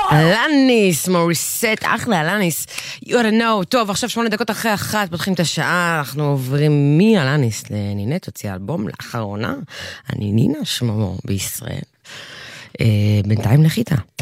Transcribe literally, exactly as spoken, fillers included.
אלניס, מוריסט, אחלה, אלניס. You don't know. טוב, עכשיו שמונה דקות אחרי אחת, פותחים את השעה, אנחנו עוברים מאלניס לנינט, הוציאה אלבום לאחרונה, אני נינה שמו בישראל. בינתיים לחיטה.